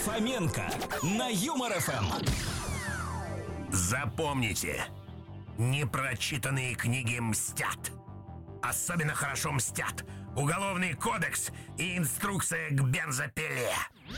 Фоменко на Юмор ФМ. Запомните, непрочитанные книги мстят. Особенно хорошо мстят Уголовный кодекс и инструкция к бензопиле.